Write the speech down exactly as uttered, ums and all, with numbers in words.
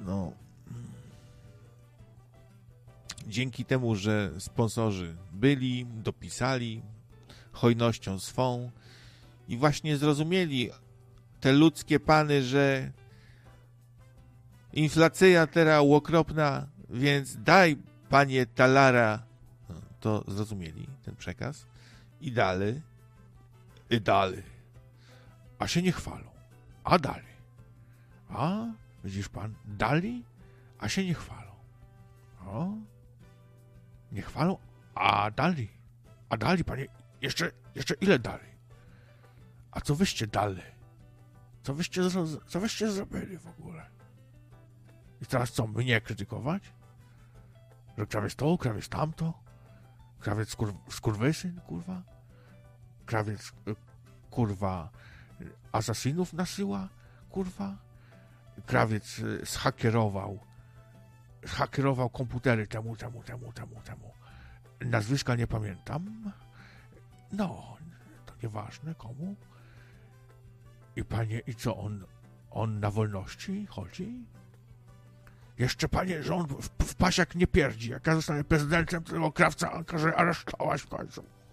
no... Dzięki temu, że sponsorzy byli, dopisali hojnością swą i właśnie zrozumieli te ludzkie pany, że inflacja teraz okropna, więc daj, panie talara. No, to zrozumieli ten przekaz i dalej, i dalej. A się nie chwalą. A dalej. A, widzisz pan, dalej, a się nie chwalą. O, nie chwalą, a dalej. A dalej, panie, jeszcze, jeszcze ile dalej? A co wyście dalej? Co wyście, co wyście zrobili w ogóle? I teraz co, mnie krytykować? Że krawiec to, krawiec tamto? Krawiec skur, skurwysyn, kurwa? Krawiec, kurwa, asasinów nasyła, kurwa? Krawiec zhakierował, zhakierował komputery temu, temu, temu, temu, temu. Nazwiska nie pamiętam. No, to nieważne komu. I panie, i co, on, on na wolności chodzi? Jeszcze, panie, że on w, w pasiak nie pierdzi. Jak ja zostanę prezydentem, to tego krawca każe aresztować w końcu.